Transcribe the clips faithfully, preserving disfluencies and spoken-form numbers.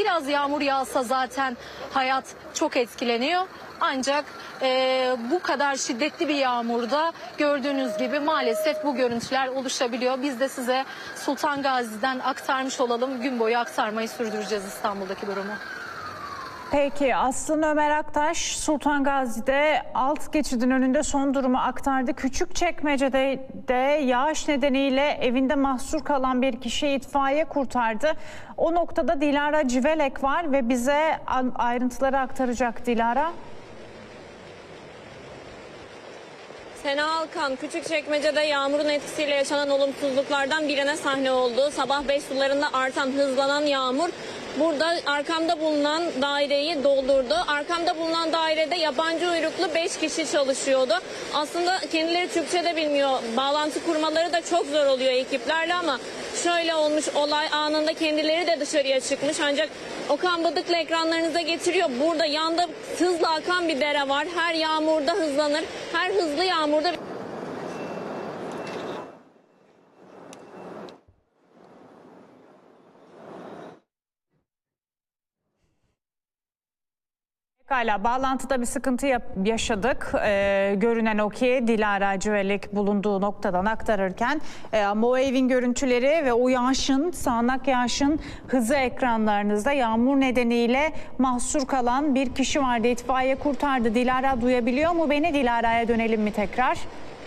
biraz yağmur yağsa zaten hayat çok etkileniyor. Ancak e, bu kadar şiddetli bir yağmurda gördüğünüz gibi maalesef bu görüntüler oluşabiliyor. Biz de size Sultan Gazi'den aktarmış olalım. Gün boyu aktarmayı sürdüreceğiz İstanbul'daki durumu. Peki Aslı Ömer Aktaş Sultan Gazi'de alt geçidin önünde son durumu aktardı. Küçükçekmece'de de yağış nedeniyle evinde mahsur kalan bir kişiyi itfaiye kurtardı. O noktada Dilara Civelek var ve bize ayrıntıları aktaracak. Dilara. Sena Alkan, Küçükçekmece'de yağmurun etkisiyle yaşanan olumsuzluklardan birine sahne oldu. Sabah beş sularında artan, hızlanan yağmur burada arkamda bulunan daireyi doldurdu. Arkamda bulunan dairede yabancı uyruklu beş kişi çalışıyordu. Aslında kendileri Türkçe de bilmiyor. Bağlantı kurmaları da çok zor oluyor ekiplerle ama şöyle olmuş, olay anında kendileri de dışarıya çıkmış. Ancak Okan Bıdık'la ekranlarınıza getiriyor. Burada yanda hızla akan bir dere var. Her yağmurda hızlanır. Her hızlı yağmurda... Hala bağlantıda bir sıkıntı yaşadık. Ee, görünen o ki Dilara Civelek bulunduğu noktadan aktarırken e, ama o evin görüntüleri ve o yağışın, sağanak yağışın hızı ekranlarınızda. Yağmur nedeniyle mahsur kalan bir kişi vardı. İtfaiye kurtardı. Dilara duyabiliyor mu beni? Dilara'ya dönelim mi tekrar?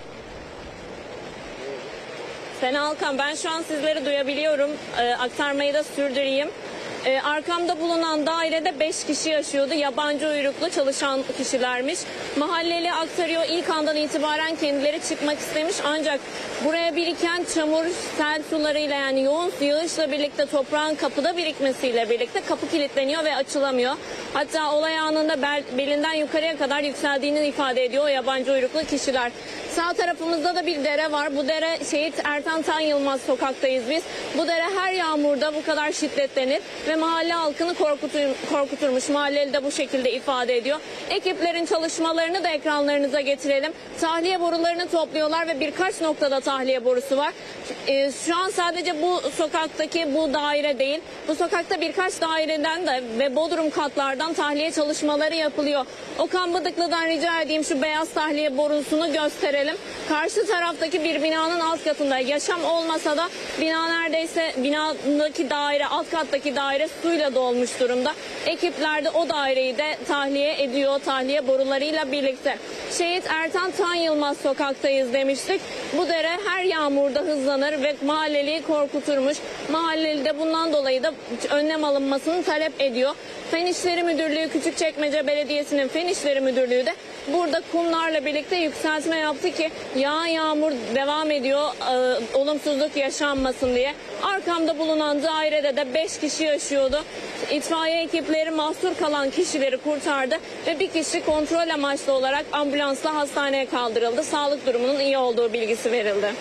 Sena Alkan, ben şu an sizleri duyabiliyorum. Ee, aktarmayı da sürdüreyim. Ee, arkamda bulunan dairede beş kişi yaşıyordu. Yabancı uyruklu çalışan kişilermiş. Mahalleli aktarıyor. İlk andan itibaren kendileri çıkmak istemiş. Ancak buraya biriken çamur, sel sularıyla yani yoğun yağışla birlikte toprağın kapıda birikmesiyle birlikte kapı kilitleniyor ve açılamıyor. Hatta olay anında bel, belinden yukarıya kadar yükseldiğini ifade ediyor o yabancı uyruklu kişiler. Sağ tarafımızda da bir dere var. Bu dere Şehit Ertan Tan Yılmaz sokaktayız biz. Bu dere her yağmurda bu kadar şiddetlenir ve mahalle halkını korkutur, korkuturmuş. Mahalleli de bu şekilde ifade ediyor. Ekiplerin çalışmalarını da ekranlarınıza getirelim. Tahliye borularını topluyorlar ve birkaç noktada tahliye borusu var. Ee, şu an sadece bu sokaktaki bu daire değil. Bu sokakta birkaç daireden de ve bodrum katlardan tahliye çalışmaları yapılıyor. Okan Bıdıklı'dan rica edeyim şu beyaz tahliye borusunu gösterelim. Karşı taraftaki bir binanın alt katında, yaşam olmasa da bina neredeyse binadaki daire, alt kattaki daire suyla dolmuş durumda. Ekipler de o daireyi de tahliye ediyor, tahliye borularıyla birlikte. Şehit Ertan Tan Yılmaz sokaktayız demiştik. Bu dere her yağmurda hızlanır ve mahalleliyi korkuturmuş. Mahalleli de bundan dolayı da önlem alınmasını talep ediyor. Fen İşleri Müdürlüğü, Küçükçekmece Belediyesi'nin Fen İşleri Müdürlüğü de burada kumlarla birlikte yükseltme yaptı ki yağan yağmur devam ediyor, e, olumsuzluk yaşanmasın diye. Arkamda bulunan dairede de beş kişi yaşıyordu. İtfaiye ekipleri mahsur kalan kişileri kurtardı ve bir kişi kontrol amaçlı olarak ambulansla hastaneye kaldırıldı. Sağlık durumunun iyi olduğu bilgisi verildi.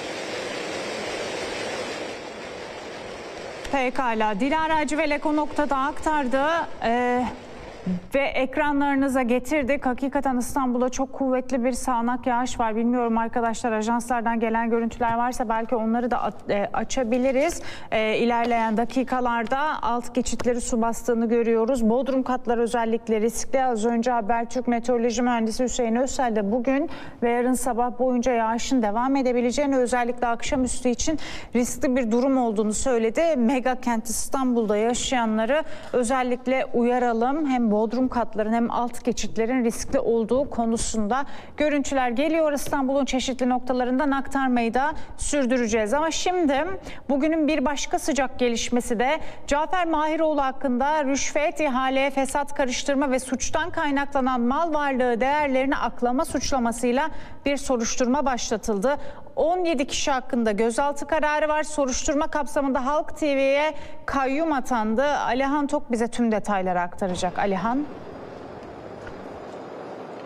Pekala. Dilara Civelek o noktada aktardı. Ee, ve ekranlarınıza getirdik. Hakikaten İstanbul'da çok kuvvetli bir sağanak yağış var. Bilmiyorum arkadaşlar, ajanslardan gelen görüntüler varsa belki onları da açabiliriz. E, ilerleyen dakikalarda alt geçitleri su bastığını görüyoruz. Bodrum katları özellikle riskli. Az önce Habertürk Meteoroloji Mühendisi Hüseyin Özsel de bugün ve yarın sabah boyunca yağışın devam edebileceğini, özellikle akşamüstü için riskli bir durum olduğunu söyledi. Mega kent İstanbul'da yaşayanları özellikle uyaralım. Hem bodrum katların hem alt geçitlerin riskli olduğu konusunda görüntüler geliyor. İstanbul'un çeşitli noktalarından aktarmayı da sürdüreceğiz. Ama şimdi bugünün bir başka sıcak gelişmesi de Cafer Mahiroğlu hakkında rüşvet, ihale, fesat karıştırma ve suçtan kaynaklanan mal varlığı değerlerini aklama suçlamasıyla bir soruşturma başlatıldı. on yedi kişi hakkında gözaltı kararı var. Soruşturma kapsamında Halk T V'ye kayyum atandı. Alihan Tok bize tüm detayları aktaracak. Alihan.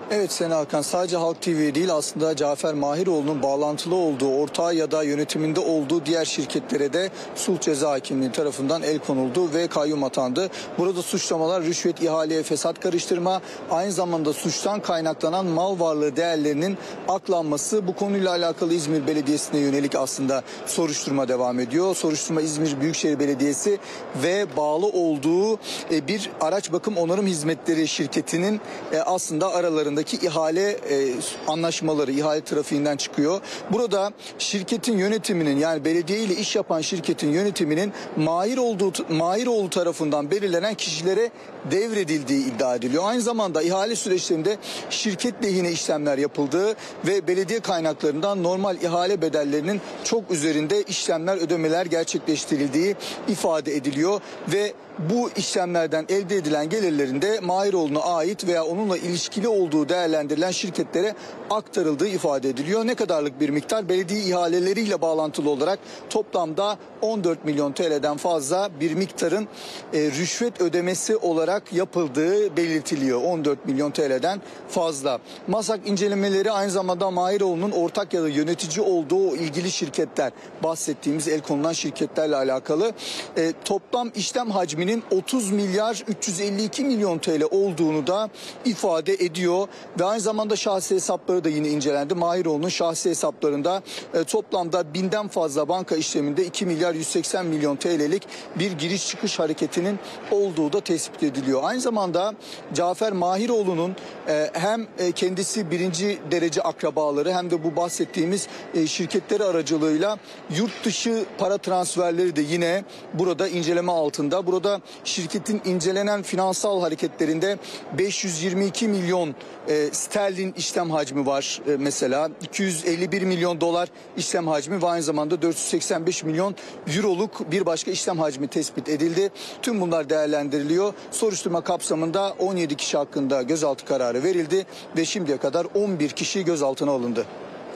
Evet Sena Hakan, sadece Halk T V değil, aslında Cafer Mahiroğlu'nun bağlantılı olduğu, ortağı ya da yönetiminde olduğu diğer şirketlere de sulh ceza hakimliği tarafından el konuldu ve kayyum atandı. Burada suçlamalar rüşvet, ihaleye, fesat karıştırma, aynı zamanda suçtan kaynaklanan mal varlığı değerlerinin aklanması. Bu konuyla alakalı İzmir Belediyesi'ne yönelik aslında soruşturma devam ediyor. Soruşturma İzmir Büyükşehir Belediyesi ve bağlı olduğu bir araç bakım onarım hizmetleri şirketinin aslında aralarındaki ihale e, anlaşmaları, ihale trafiğinden çıkıyor. Burada şirketin yönetiminin, yani belediye ile iş yapan şirketin yönetiminin mahir olduğu Mahiroğlu tarafından belirlenen kişilere devredildiği iddia ediliyor. Aynı zamanda ihale süreçlerinde şirket lehine işlemler yapıldığı ve belediye kaynaklarından normal ihale bedellerinin çok üzerinde işlemler, ödemeler gerçekleştirildiği ifade ediliyor ve bu işlemlerden elde edilen gelirlerin de Mahiroğlu'na ait veya onunla ilişkili olduğu değerlendirilen şirketlere aktarıldığı ifade ediliyor. Ne kadarlık bir miktar? Belediye ihaleleriyle bağlantılı olarak toplamda on dört milyon T L'den fazla bir miktarın e, rüşvet ödemesi olarak yapıldığı belirtiliyor. on dört milyon T L'den fazla. MASAK incelemeleri aynı zamanda Mahiroğlu'nun ortak ya da yönetici olduğu o ilgili şirketler, bahsettiğimiz el konulan şirketlerle alakalı e, toplam işlem hacmi otuz milyar üç yüz elli iki milyon T L olduğunu da ifade ediyor ve aynı zamanda şahsi hesapları da yine incelendi. Mahiroğlu'nun şahsi hesaplarında e, toplamda binden fazla banka işleminde iki milyar yüz seksen milyon T L'lik bir giriş çıkış hareketinin olduğu da tespit ediliyor. Aynı zamanda Cafer Mahiroğlu'nun e, hem e, kendisi birinci derece akrabaları hem de bu bahsettiğimiz e, şirketleri aracılığıyla yurt dışı para transferleri de yine burada inceleme altında. Burada şirketin incelenen finansal hareketlerinde beş yüz yirmi iki milyon e, sterlin işlem hacmi var e, mesela. iki yüz elli bir milyon dolar işlem hacmi ve aynı zamanda dört yüz seksen beş milyon euroluk bir başka işlem hacmi tespit edildi. Tüm bunlar değerlendiriliyor. Soruşturma kapsamında on yedi kişi hakkında gözaltı kararı verildi ve şimdiye kadar on bir kişi gözaltına alındı.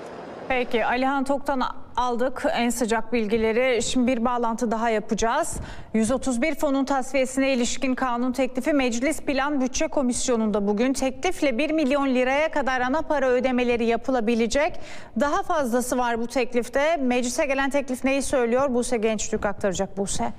Peki Alihan Tok'tan aldık en sıcak bilgileri. Şimdi bir bağlantı daha yapacağız. yüz otuz bir fonun tasfiyesine ilişkin kanun teklifi Meclis Plan Bütçe Komisyonu'nda bugün. Teklifle bir milyon liraya kadar ana para ödemeleri yapılabilecek. Daha fazlası var bu teklifte. Meclise gelen teklif neyi söylüyor? Buse Gençtürk aktaracak. Buse.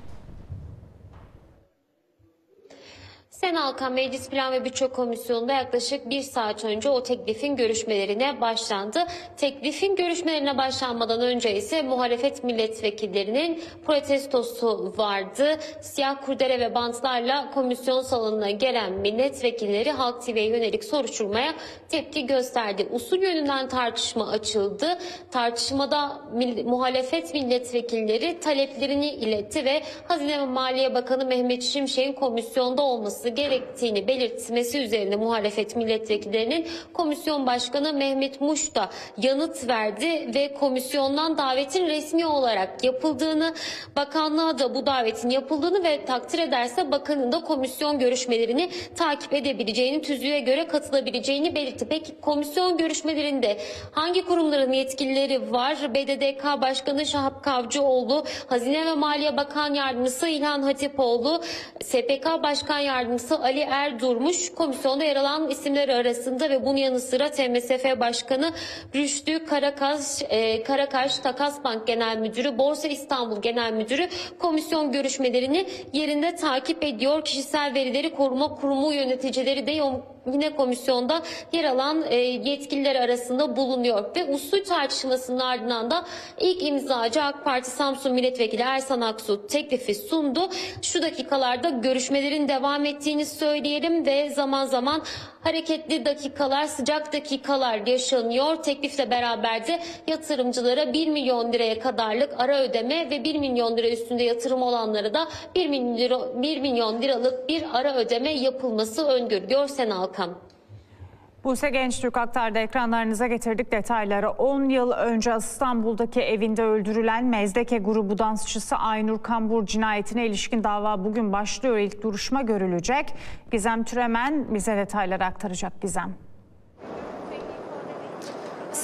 Sena Hakan, Meclis Plan ve Bütçe Komisyonu'nda yaklaşık bir saat önce o teklifin görüşmelerine başlandı. Teklifin görüşmelerine başlanmadan önce ise muhalefet milletvekillerinin protestosu vardı. Siyah kurdele ve bantlarla komisyon salonuna gelen milletvekilleri Halk T V'ye yönelik soruşturmaya tepki gösterdi. Usul yönünden tartışma açıldı. Tartışmada muhalefet milletvekilleri taleplerini iletti ve Hazine ve Maliye Bakanı Mehmet Şimşek'in komisyonda olması gerektiğini belirtmesi üzerine muhalefet milletvekillerinin Komisyon Başkanı Mehmet Muş da yanıt verdi ve komisyondan davetin resmi olarak yapıldığını, bakanlığa da bu davetin yapıldığını ve takdir ederse bakanın da komisyon görüşmelerini takip edebileceğini, tüzüğe göre katılabileceğini belirtti. Peki komisyon görüşmelerinde hangi kurumların yetkilileri var? B D D K Başkanı Şahap Kavcıoğlu, Hazine ve Maliye Bakan Yardımcısı İlhan Hatipoğlu, S P K Başkan Yardımcısı Ali Erdurmuş komisyonda yer alan isimler arasında ve bunun yanı sıra T M S F Başkanı Rüştü Karakaş, e, Karakaş, Takasbank Genel Müdürü, Borsa İstanbul Genel Müdürü komisyon görüşmelerini yerinde takip ediyor. Kişisel Verileri Koruma Kurumu yöneticileri de yine komisyonda yer alan e, yetkililer arasında bulunuyor ve usul tartışmasının ardından da ilk imzacı AK Parti Samsun Milletvekili Ersan Aksu teklifi sundu. Şu dakikalarda görüşmelerin devam ettiğini söyleyelim ve zaman zaman hareketli dakikalar, sıcak dakikalar yaşanıyor. Teklifle beraber de yatırımcılara bir milyon liraya kadarlık ara ödeme ve bir milyon lira üstünde yatırım olanlara da bir milyon liralık bir ara ödeme yapılması öngörülüyor. Sena Hakan. Buse Gençtürk aktardı, ekranlarınıza getirdik detayları. on yıl önce İstanbul'daki evinde öldürülen Mezdeke grubu dansçısı Aynur Kambur cinayetine ilişkin dava bugün başlıyor. İlk duruşma görülecek. Gizem Türemen bize detayları aktaracak. Gizem.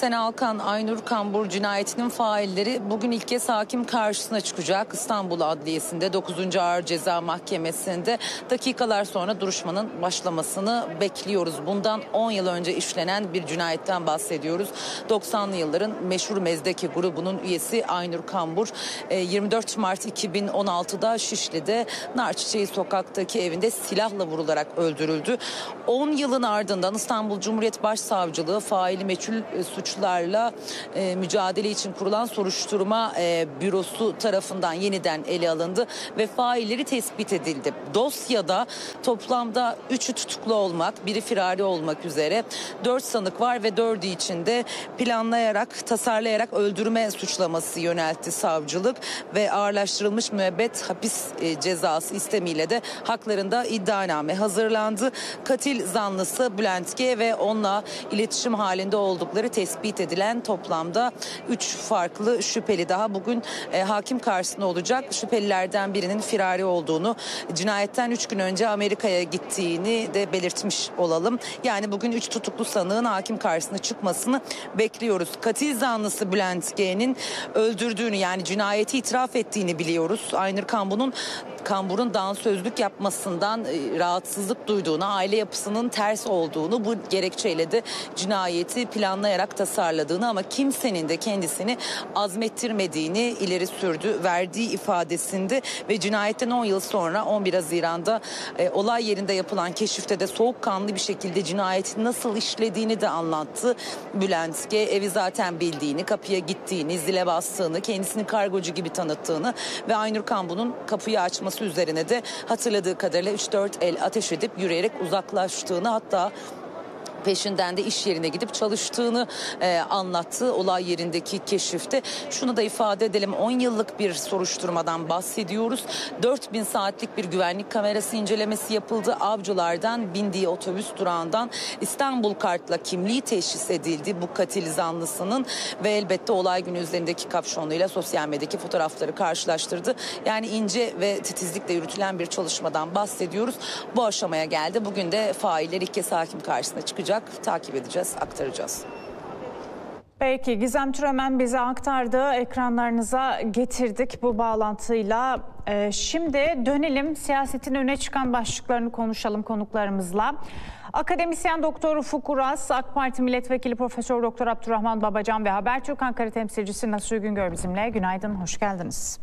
Sena Alkan, Aynur Kambur cinayetinin failleri bugün ilk kez hakim karşısına çıkacak. İstanbul Adliyesi'nde dokuzuncu Ağır Ceza Mahkemesi'nde dakikalar sonra duruşmanın başlamasını bekliyoruz. Bundan on yıl önce işlenen bir cinayetten bahsediyoruz. doksanlı yılların meşhur Mezdeki grubunun üyesi Aynur Kambur yirmi dört Mart iki bin on altıda Şişli'de Narçiçeği sokaktaki evinde silahla vurularak öldürüldü. on yılın ardından İstanbul Cumhuriyet Başsavcılığı faili meçhul suçlarla e, mücadele için kurulan soruşturma e, bürosu tarafından yeniden ele alındı ve failleri tespit edildi. Dosyada toplamda üçü tutuklu olmak, biri firari olmak üzere dört sanık var ve dördü içinde planlayarak, tasarlayarak öldürme suçlaması yöneltti savcılık ve ağırlaştırılmış müebbet hapis e, cezası istemiyle de haklarında iddianame hazırlandı. Katil zanlısı Bülent G ve onunla iletişim halinde oldukları tespit edilen toplamda üç farklı şüpheli daha bugün e, hakim karşısında olacak. Şüphelilerden birinin firari olduğunu, cinayetten üç gün önce Amerika'ya gittiğini de belirtmiş olalım. Yani bugün üç tutuklu sanığın hakim karşısına çıkmasını bekliyoruz. Katil zanlısı Bülent G'nin öldürdüğünü, yani cinayeti itiraf ettiğini biliyoruz. Aynur Kambur'un Kambur'un dansözlük yapmasından e, rahatsızlık duyduğunu, aile yapısının ters olduğunu, bu gerekçeyle de cinayeti planlayarak tasarladığını ama kimsenin de kendisini azmettirmediğini ileri sürdü. Verdiği ifadesinde ve cinayetten on yıl sonra on bir Haziran'da e, olay yerinde yapılan keşifte de soğukkanlı bir şekilde cinayeti nasıl işlediğini de anlattı. Bülent G evi zaten bildiğini, kapıya gittiğini, zile bastığını, kendisini kargocu gibi tanıttığını ve Aynur Kambur'un kapıyı açması üzerine de hatırladığı kadarıyla üç dört el ateş edip yürüyerek uzaklaştığını, hatta peşinden de iş yerine gidip çalıştığını e, anlattı olay yerindeki keşifte. Şunu da ifade edelim, on yıllık bir soruşturmadan bahsediyoruz. dört bin saatlik bir güvenlik kamerası incelemesi yapıldı. Avcılardan bindiği otobüs durağından İstanbul kartla kimliği teşhis edildi bu katil zanlısının ve elbette olay günü üzerindeki kapşonuyla sosyal medyadaki fotoğrafları karşılaştırdı. Yani ince ve titizlikle yürütülen bir çalışmadan bahsediyoruz. Bu aşamaya geldi. Bugün de failler ilk kez hakim karşısına çıkacak. Takip edeceğiz, aktaracağız. Peki, Gizem Türemen bize aktardı. Ekranlarınıza getirdik bu bağlantıyla. Ee, şimdi dönelim, siyasetin öne çıkan başlıklarını konuşalım konuklarımızla. Akademisyen Doktor Ufuk Uras, AK Parti Milletvekili Profesör Doktor Abdurrahman Babacan ve Habertürk Ankara temsilcisi Nasuhi Güngör bizimle. Günaydın, hoş geldiniz.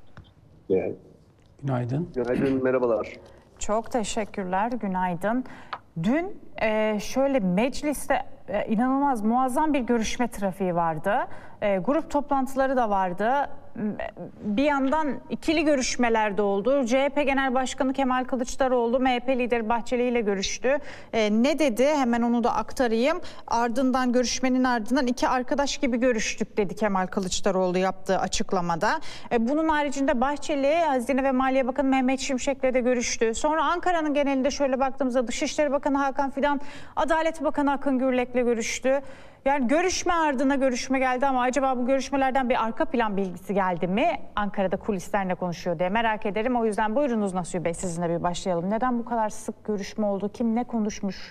Günaydın. Günaydın, merhabalar. Çok teşekkürler, günaydın. Dün e, şöyle mecliste e, inanılmaz muazzam bir görüşme trafiği vardı. E, grup toplantıları da vardı. Bir yandan ikili görüşmeler de oldu. C H P Genel Başkanı Kemal Kılıçdaroğlu M H P lideri Bahçeli ile görüştü. E, ne dedi? Hemen onu da aktarayım. Ardından görüşmenin ardından iki arkadaş gibi görüştük dedi Kemal Kılıçdaroğlu yaptığı açıklamada. E, bunun haricinde Bahçeli, Hazine ve Maliye Bakanı Mehmet Şimşek'le de görüştü. Sonra Ankara'nın genelinde şöyle baktığımızda Dışişleri Bakanı Hakan Fidan, Adalet Bakanı Akın Gürlek'le görüştü. Yani görüşme ardına görüşme geldi ama acaba bu görüşmelerden bir arka plan bilgisi geldi mi? Ankara'da kulisler ne konuşuyor diye merak ederim. O yüzden buyurunuz Nasuhi Bey, sizinle bir başlayalım. Neden bu kadar sık görüşme oldu? Kim ne konuşmuş?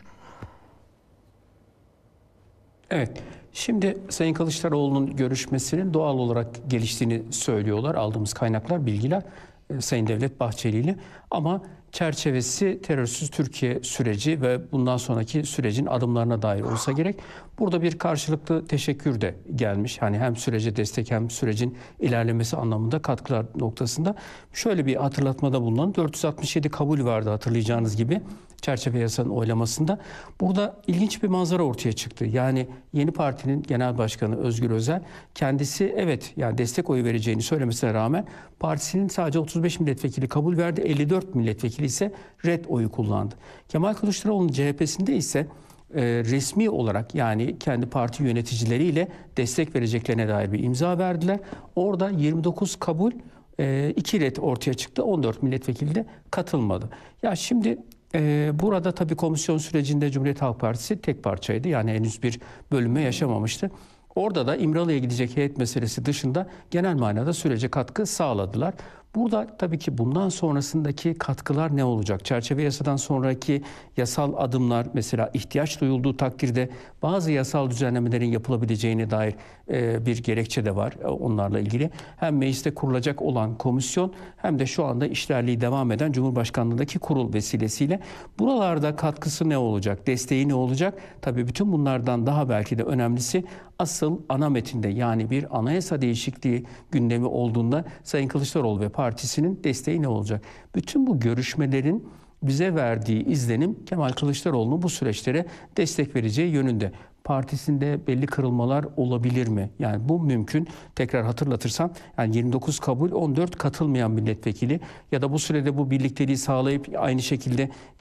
Evet, şimdi Sayın Kılıçdaroğlu'nun görüşmesinin doğal olarak geliştiğini söylüyorlar. Aldığımız kaynaklar, bilgiler Sayın Devlet Bahçeli ile. Ama çerçevesi terörsüz Türkiye süreci ve bundan sonraki sürecin adımlarına dair olsa gerek. Burada bir karşılıklı teşekkür de gelmiş. Hani hem sürece destek hem sürecin ilerlemesi anlamında katkılar noktasında. Şöyle bir hatırlatmada bulunan dört yüz altmış yedi kabul vardı hatırlayacağınız gibi çerçeve yasanın oylamasında. Burada ilginç bir manzara ortaya çıktı. Yani yeni partinin genel başkanı Özgür Özel kendisi evet yani destek oyu vereceğini söylemesine rağmen partisinin sadece otuz beş milletvekili kabul verdi. elli dört milletvekili ise red oyu kullandı. Kemal Kılıçdaroğlu'nun C H P'sinde ise e, resmi olarak yani kendi parti yöneticileriyle destek vereceklerine dair bir imza verdiler. Orada yirmi dokuz kabul, e, iki red ortaya çıktı. on dört milletvekili de katılmadı. Ya şimdi Ee, burada tabii komisyon sürecinde Cumhuriyet Halk Partisi tek parçaydı. Yani henüz bir bölünme yaşamamıştı. Orada da İmralı'ya gidecek heyet meselesi dışında genel manada sürece katkı sağladılar. Burada tabii ki bundan sonrasındaki katkılar ne olacak? Çerçeve yasadan sonraki yasal adımlar, mesela ihtiyaç duyulduğu takdirde bazı yasal düzenlemelerin yapılabileceğine dair e, bir gerekçe de var e, onlarla ilgili. Hem mecliste kurulacak olan komisyon hem de şu anda işlerliği devam eden Cumhurbaşkanlığındaki kurul vesilesiyle buralarda katkısı ne olacak? Desteği ne olacak? Tabii bütün bunlardan daha belki de önemlisi asıl ana metinde, yani bir anayasa değişikliği gündemi olduğunda Sayın Kılıçdaroğlu ve partisinin desteği ne olacak? Bütün bu görüşmelerin bize verdiği izlenim Kemal Kılıçdaroğlu'nun bu süreçlere destek vereceği yönünde. Partisinde belli kırılmalar olabilir mi? Yani bu mümkün. Tekrar hatırlatırsam, yani yirmi dokuz kabul, on dört katılmayan milletvekili ya da bu sürede bu birlikteliği sağlayıp aynı şekilde